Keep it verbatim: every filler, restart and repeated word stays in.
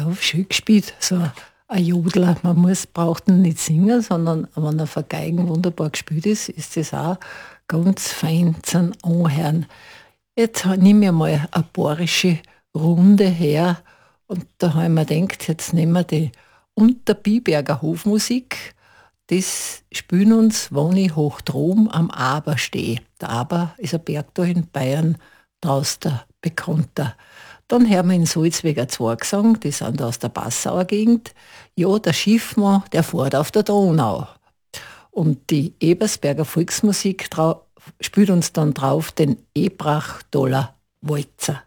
ja, schön gespielt. So ein Jodler. Man muss, braucht ihn nicht singen, sondern wenn er für Geigen wunderbar gespielt ist, ist das auch ganz fein zum Anhören. Jetzt nehme ich mal eine bayerische Runde her und da habe ich mir gedacht, jetzt nehmen wir die Unterbiberger Hofmusik. Das spielen uns, wenn ich hoch drum am Aber stehe. Der Aber ist ein Berg da in Bayern, draußen der bekannter. Dann hören wir in Salzweg zwei Gesang, die sind aus der Passauer Gegend. Ja, der Schiffmann, der fährt auf der Donau. Und die Ebersberger Volksmusik trau- spielt uns dann drauf den Ebrach-Doller Walzer.